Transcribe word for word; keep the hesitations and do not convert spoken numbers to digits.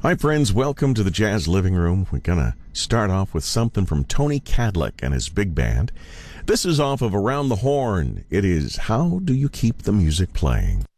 Hi, friends. Welcome to the Jazz Living Room. We're going to start off with something from Tony Cadlick and his big band. This is off of Around the Horn. It is How Do You Keep the Music Playing?